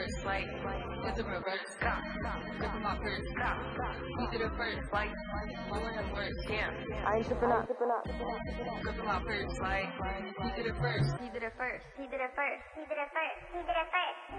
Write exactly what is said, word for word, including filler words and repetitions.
first, like, it's a reverse, stop, look at my purse, stop, we did it first, like, my way of words, yeah. I ain't tripping up, tripping up. Look at my purse, like, we did it first. He did it first, he did it first, he did it first, he did it first.